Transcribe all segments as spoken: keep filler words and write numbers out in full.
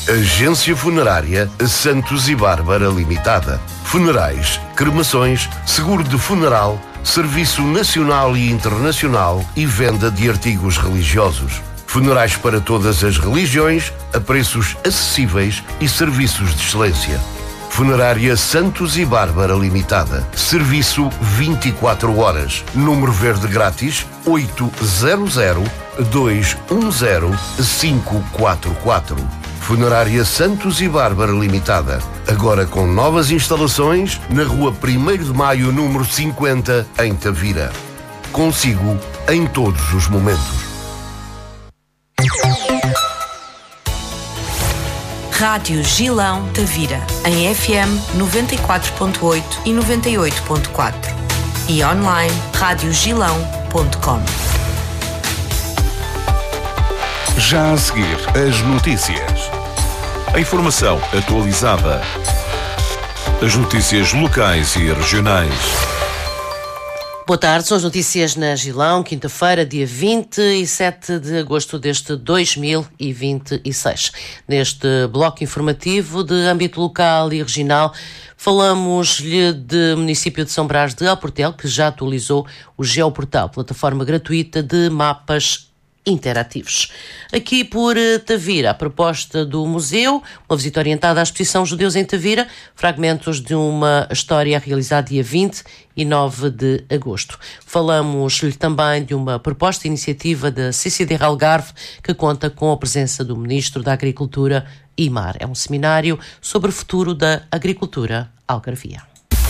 Agência Funerária Santos e Bárbara Limitada. Funerais, cremações, seguro de funeral, serviço nacional e internacional e venda de artigos religiosos. Funerais para todas as religiões, a preços acessíveis e serviços de excelência. Funerária Santos e Bárbara Limitada. Serviço vinte e quatro horas. Número verde grátis oito zero zero, dois um zero, cinco quatro quatro. Funerária Santos e Bárbara Limitada. Agora com novas instalações na rua primeiro de maio, número cinquenta, em Tavira. Consigo em todos os momentos. Rádio Gilão Tavira, em F M noventa e quatro ponto oito e noventa e oito ponto quatro e online rádio gilão ponto com. Já a seguir, as notícias. A informação atualizada. As notícias locais e regionais. Boa tarde, são as notícias na Gilão, quinta-feira, dia vinte e sete de agosto deste dois mil e vinte e seis. Neste bloco informativo de âmbito local e regional, falamos-lhe do município de São Brás de Alportel, que já atualizou o Geoportal, plataforma gratuita de mapas interativos. Aqui por Tavira, a proposta do museu, uma visita orientada à exposição Judeus em Tavira, fragmentos de uma história realizada dia vinte e nove de agosto. Falamos-lhe também de uma proposta iniciativa da C C D R Algarve, que conta com a presença do Ministro da Agricultura e Mar. É um seminário sobre o futuro da agricultura algarvia.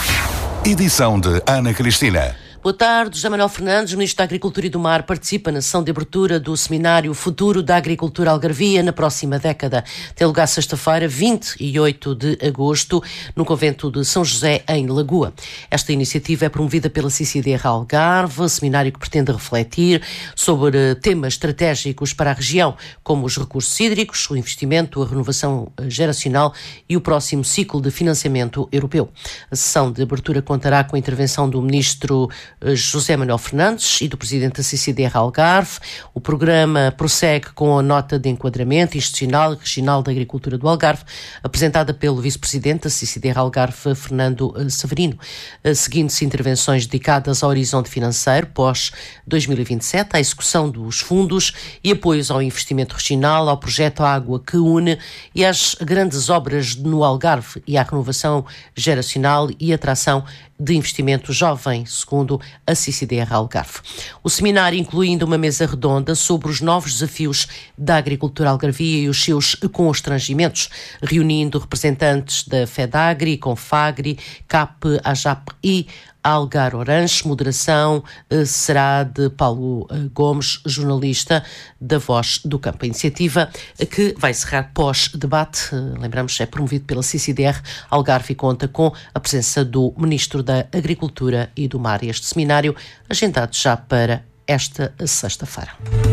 Edição de Ana Cristina. Boa tarde, José Manuel Fernandes, Ministro da Agricultura e do Mar, participa na sessão de abertura do seminário Futuro da Agricultura Algarvia na próxima década. Tem lugar sexta-feira, vinte e oito de agosto, no convento de São José, em Lagoa. Esta iniciativa é promovida pela C C D R Algarve, seminário que pretende refletir sobre temas estratégicos para a região, como os recursos hídricos, o investimento, a renovação geracional e o próximo ciclo de financiamento europeu. A sessão de abertura contará com a intervenção do Ministro José Manuel Fernandes e do Presidente da C C D R Algarve. O programa prossegue com a nota de enquadramento institucional e regional da agricultura do Algarve, apresentada pelo Vice-Presidente da C C D R Algarve, Fernando Severino. Seguindo-se intervenções dedicadas ao horizonte financeiro pós dois mil e vinte e sete, à execução dos fundos e apoios ao investimento regional, ao projeto Água que Une e às grandes obras no Algarve e à renovação geracional e atração de investimento jovem, segundo a C C D R Algarve. O seminário inclui ainda uma mesa redonda sobre os novos desafios da agricultura algarvia e os seus constrangimentos, reunindo representantes da FEDAGRI, Confagri, C A P, AJAP e Algar Orange. Moderação eh, será de Paulo eh, Gomes, jornalista da Voz do Campo. A iniciativa eh, que vai encerrar pós-debate, eh, lembramos, é promovido pela C C D R Algarve e conta com a presença do Ministro da Agricultura e do Mar. Este seminário agendado já para esta sexta-feira.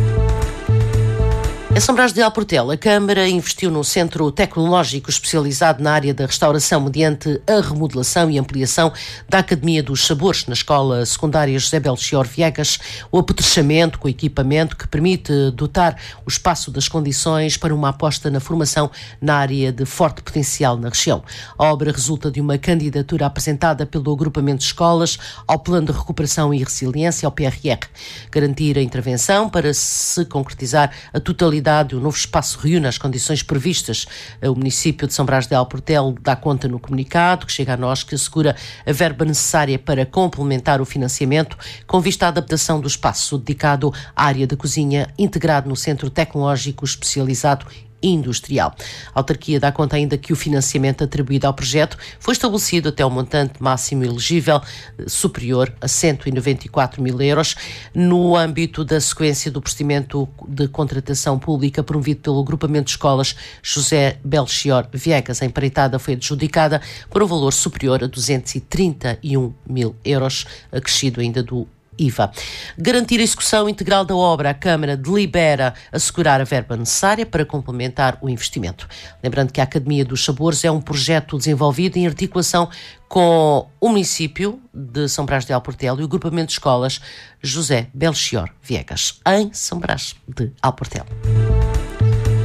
Em São Brás de Alportel, a Câmara investiu num centro tecnológico especializado na área da restauração mediante a remodelação e ampliação da Academia dos Sabores na Escola Secundária José Belchior Viegas, o apetrechamento com equipamento que permite dotar o espaço das condições para uma aposta na formação na área de forte potencial na região. A obra resulta de uma candidatura apresentada pelo Agrupamento de Escolas ao Plano de Recuperação e Resiliência, ao P R R. Garantir a intervenção para se concretizar a totalidade o novo espaço reúne as condições previstas. O município de São Brás de Alportel dá conta no comunicado que chega a nós que assegura a verba necessária para complementar o financiamento com vista à adaptação do espaço dedicado à área da cozinha integrado no Centro Tecnológico Especializado Industrial. A autarquia dá conta ainda que o financiamento atribuído ao projeto foi estabelecido até o montante máximo elegível superior a cento e noventa e quatro mil euros no âmbito da sequência do procedimento de contratação pública promovido pelo Agrupamento de Escolas José Belchior Viegas. A empreitada foi adjudicada por um valor superior a duzentos e trinta e um mil euros, acrescido ainda do I V A. Garantir a execução integral da obra, a Câmara delibera assegurar a verba necessária para complementar o investimento. Lembrando que a Academia dos Sabores é um projeto desenvolvido em articulação com o município de São Brás de Alportel e o Agrupamento de Escolas José Belchior Viegas, em São Brás de Alportel.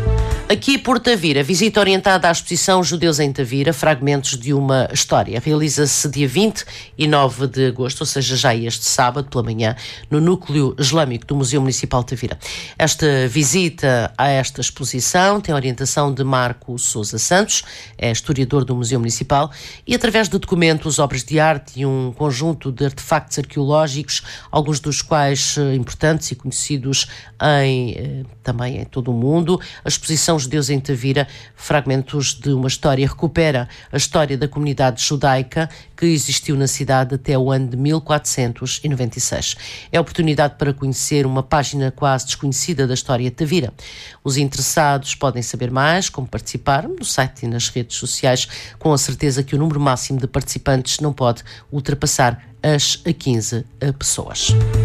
Aqui por Tavira, visita orientada à exposição Judeus em Tavira, fragmentos de uma história. Realiza-se dia vinte e nove de agosto, ou seja, já este sábado pela manhã, no Núcleo Islâmico do Museu Municipal de Tavira. Esta visita a esta exposição tem a orientação de Marco Sousa Santos, é historiador do Museu Municipal, e através de documentos, obras de arte e um conjunto de artefactos arqueológicos, alguns dos quais importantes e conhecidos em, também em todo o mundo, a exposição Judeus em Tavira, fragmentos de uma história, recupera a história da comunidade judaica que existiu na cidade até o ano de mil quatrocentos e noventa e seis. É oportunidade para conhecer uma página quase desconhecida da história de Tavira. Os interessados podem saber mais, como participar, no site e nas redes sociais, com a certeza que o número máximo de participantes não pode ultrapassar as quinze pessoas.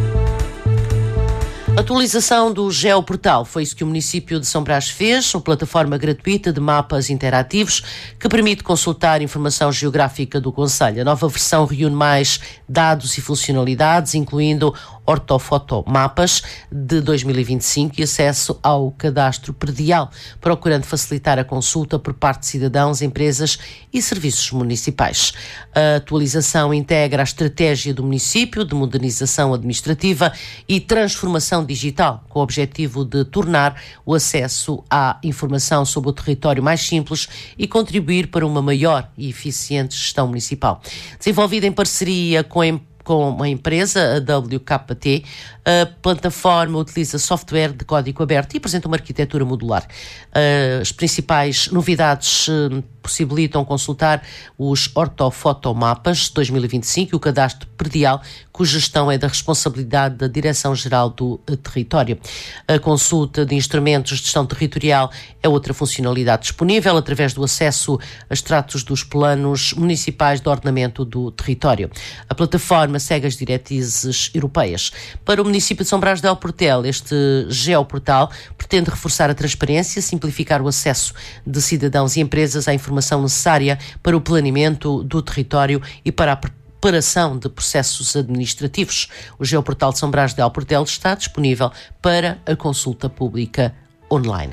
Atualização do Geoportal, foi isso que o município de São Brás fez, uma plataforma gratuita de mapas interativos que permite consultar informação geográfica do concelho. A nova versão reúne mais dados e funcionalidades, incluindo ortofotomapas de dois mil e vinte e cinco e acesso ao cadastro predial, procurando facilitar a consulta por parte de cidadãos, empresas e serviços municipais. A atualização integra a estratégia do município de modernização administrativa e transformação digital, com o objetivo de tornar o acesso à informação sobre o território mais simples e contribuir para uma maior e eficiente gestão municipal. Desenvolvida em parceria com a com uma empresa, a W K T, a plataforma utiliza software de código aberto e apresenta uma arquitetura modular. As principais novidades possibilitam consultar os ortofotomapas dois mil e vinte e cinco e o cadastro predial, cuja gestão é da responsabilidade da Direção-Geral do Território. A consulta de instrumentos de gestão territorial é outra funcionalidade disponível através do acesso a extratos dos planos municipais de ordenamento do território. A plataforma segue as diretrizes europeias. Para o município de São Brás del Portel, este Geoportal pretende reforçar a transparência, simplificar o acesso de cidadãos e empresas à informação necessária para o planeamento do território e para a preparação de processos administrativos. O Geoportal de São Brás del Portel está disponível para a consulta pública online.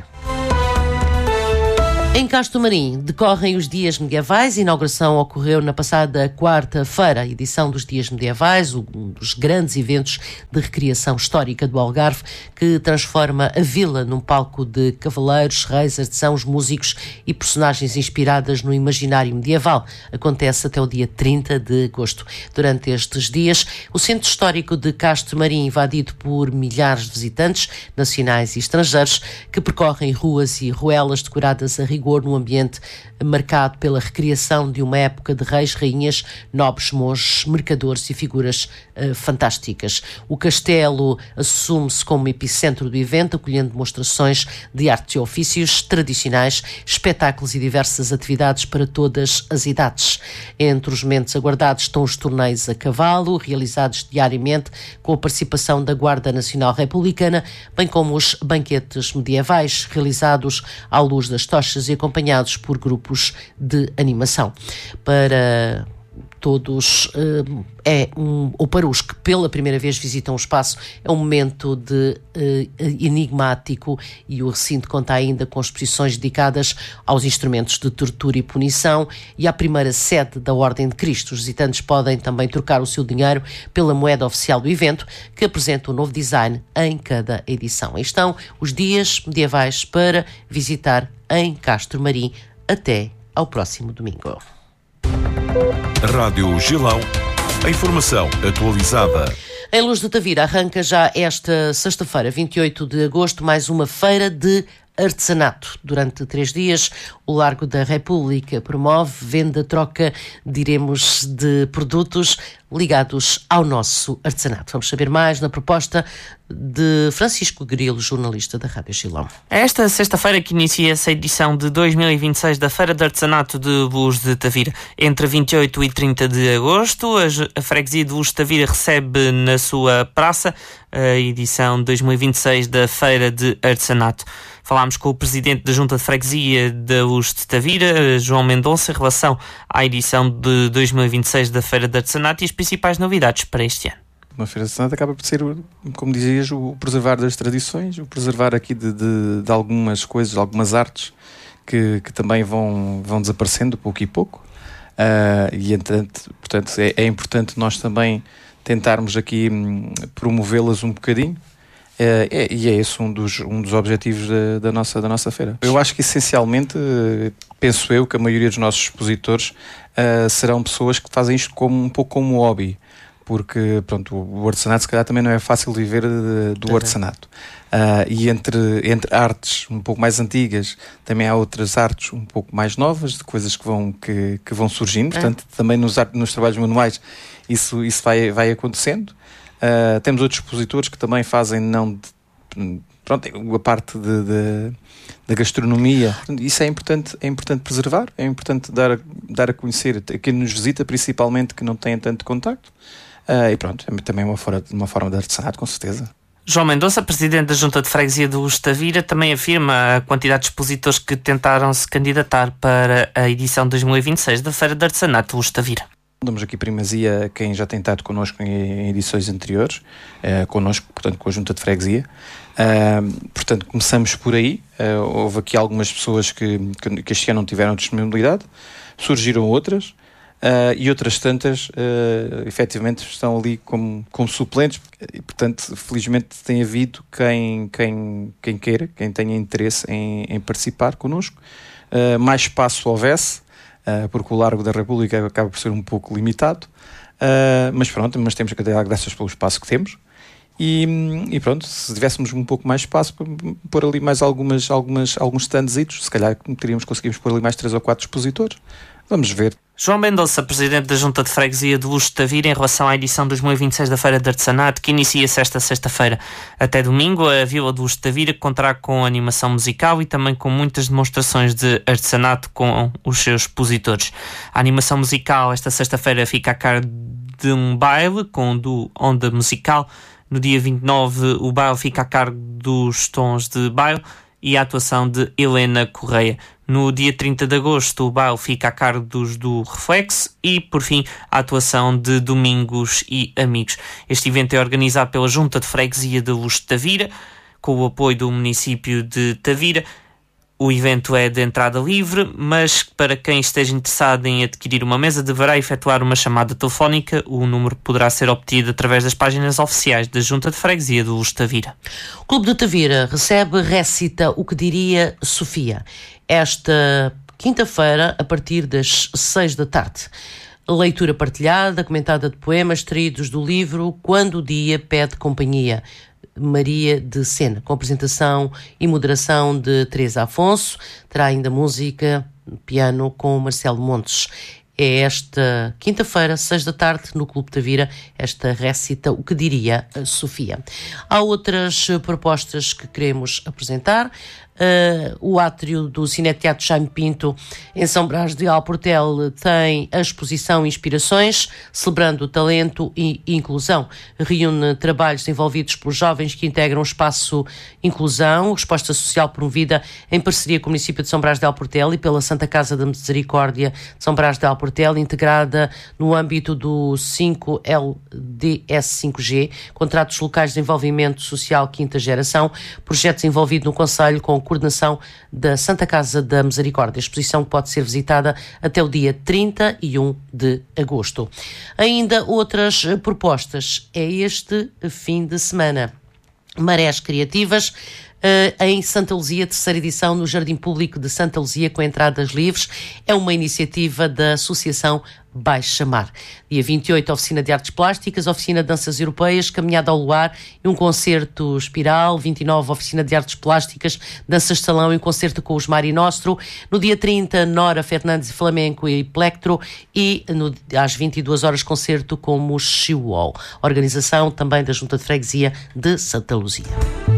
Em Castro Marim decorrem os Dias Medievais. A inauguração ocorreu na passada quarta-feira. A edição dos Dias Medievais, um dos grandes eventos de recriação histórica do Algarve, que transforma a vila num palco de cavaleiros, reis, artesãos, músicos e personagens inspiradas no imaginário medieval. Acontece até o dia trinta de agosto. Durante estes dias, o centro histórico de Castro Marim, invadido por milhares de visitantes, nacionais e estrangeiros, que percorrem ruas e ruelas decoradas a rigor num ambiente marcado pela recriação de uma época de reis, rainhas, nobres, monges, mercadores e figuras uh, fantásticas. O castelo assume-se como epicentro do evento, acolhendo demonstrações de artes e ofícios tradicionais, espetáculos e diversas atividades para todas as idades. Entre os momentos aguardados estão os torneios a cavalo, realizados diariamente com a participação da Guarda Nacional Republicana, bem como os banquetes medievais, realizados à luz das tochas e acompanhados por grupos de animação. Para todos, é um, ou para os que pela primeira vez visitam o espaço, é um momento de uh, enigmático, e o recinto conta ainda com exposições dedicadas aos instrumentos de tortura e punição e à primeira sede da Ordem de Cristo. Os visitantes podem também trocar o seu dinheiro pela moeda oficial do evento, que apresenta um novo design em cada edição. Aí estão os Dias Medievais para visitar em Castro Marim. Até ao próximo domingo. Rádio Gilão. A informação atualizada. Em Luz de Tavira arranca já esta sexta-feira, vinte e oito de agosto, mais uma feira de artesanato. Durante três dias, o Largo da República promove venda, troca, diremos, de produtos ligados ao nosso artesanato. Vamos saber mais na proposta de Francisco Grilo, jornalista da Rádio Gilão. Esta sexta-feira que inicia-se a edição de dois mil e vinte e seis da Feira de Artesanato de Luz de Tavira. Entre vinte e oito e trinta de agosto, a freguesia de Luz de Tavira recebe na sua praça a edição de dois mil e vinte e seis da Feira de Artesanato. Falámos com o presidente da Junta de Freguesia da Luz de Tavira, João Mendonça, em relação à edição de dois mil e vinte e seis da Feira de Artesanato e as principais novidades para este ano. Uma feira de artesanato acaba por ser, como dizias, o preservar das tradições, o preservar aqui de, de, de algumas coisas, algumas artes que, que também vão, vão desaparecendo pouco e pouco. Uh, e, entanto, portanto, é, é importante nós também tentarmos aqui hum, promovê-las um bocadinho. Uh, é, e é esse um dos, um dos objetivos da, da, nossa, da nossa feira. Eu acho que, essencialmente, uh, penso eu que a maioria dos nossos expositores uh, serão pessoas que fazem isto como, um pouco como hobby. Porque, pronto, o artesanato se calhar também não é fácil viver de, do artesanato. Uh, e entre, entre artes um pouco mais antigas, também há outras artes um pouco mais novas, de coisas que vão, que, que vão surgindo. Portanto, é. também nos, nos trabalhos manuais isso, isso vai, vai acontecendo. Uh, temos outros expositores que também fazem não de, pronto, a parte de, de, da gastronomia. Isso é importante, é importante preservar, é importante dar, dar a conhecer a quem nos visita, principalmente, que não tem tanto contacto. Uh, e pronto, é também uma forma, uma forma de artesanato, com certeza. João Mendonça, presidente da Junta de Freguesia de Luz de Tavira, também afirma a quantidade de expositores que tentaram se candidatar para a edição dois mil e vinte e seis da Feira de Artesanato de Luz de Tavira. Damos aqui primazia a quem já tem estado connosco em edições anteriores, uh, connosco, portanto, com a Junta de Freguesia. Uh, portanto, começamos por aí. Uh, houve aqui algumas pessoas que, que, que este ano não tiveram disponibilidade, surgiram outras. Uh, e outras tantas, uh, efetivamente, estão ali como, como suplentes e, portanto, felizmente tem havido quem, quem, quem queira, quem tenha interesse em, em participar connosco. Uh, mais espaço houvesse, uh, porque o Largo da República acaba por ser um pouco limitado, uh, mas pronto, mas temos que dar graças pelo espaço que temos. E, e pronto, se tivéssemos um pouco mais espaço, pôr ali mais algumas, algumas, alguns standzitos, se calhar teríamos, conseguimos pôr ali mais três ou quatro expositores. Vamos ver. João Mendonça, presidente da Junta de Freguesia de Luz de Tavira, em relação à edição dois mil e vinte e seis da Feira de Artesanato, que inicia-se esta sexta-feira até domingo, a Vila de Luz de Tavira contará com animação musical e também com muitas demonstrações de artesanato com os seus expositores. A animação musical esta sexta-feira fica a cargo de um baile com do Onda Musical. No dia vinte e nove, o baile fica a cargo dos Tons de Baile e a atuação de Helena Correia. No dia trinta de agosto, o baile fica a cargo dos do Reflexo e, por fim, a atuação de Domingos e Amigos. Este evento é organizado pela Junta de Freguesia de Luz de Tavira, com o apoio do município de Tavira. O evento é de entrada livre, mas para quem esteja interessado em adquirir uma mesa deverá efetuar uma chamada telefónica. O número poderá ser obtido através das páginas oficiais da Junta de Freguesia de Luz de Tavira. O Clube de Tavira recebe Recita o que diria Sofia esta quinta-feira a partir das seis da tarde. Leitura partilhada, comentada de poemas extraídos do livro Quando o Dia Pede Companhia, Maria de Sena, com apresentação e moderação de Teresa Afonso. Terá ainda música, piano com Marcelo Montes. É esta quinta-feira, seis da tarde, no Clube Tavira, esta Recita o que diria a Sofia. Há outras propostas que queremos apresentar. Uh, o átrio do Cineteatro Jaime Pinto, em São Brás de Alportel, tem a exposição Inspirações, celebrando o talento e inclusão. Reúne trabalhos desenvolvidos por jovens que integram o espaço Inclusão, resposta social promovida em parceria com o município de São Brás de Alportel e pela Santa Casa da Misericórdia de São Brás de Alportel, integrada no âmbito do cinco L D S cinco G, Contratos Locais de Desenvolvimento Social Quinta Geração, projeto desenvolvido no Conselho com coordenação da Santa Casa da Misericórdia. A exposição pode ser visitada até o dia trinta e um de agosto. Ainda outras propostas é este fim de semana. Marés Criativas, Uh, em Santa Luzia, terceira edição no Jardim Público de Santa Luzia, com entradas livres. É uma iniciativa da Associação Baixa Mar. Dia vinte e oito, oficina de artes plásticas, oficina de danças europeias, caminhada ao luar e um concerto espiral. vinte e nove, oficina de artes plásticas, danças de salão e um concerto com os Mari Nostro. No dia trinta, Nora Fernandes e Flamenco e Plectro. E no, às vinte e duas horas, concerto com o Chihuahua. Organização também da Junta de Freguesia de Santa Luzia.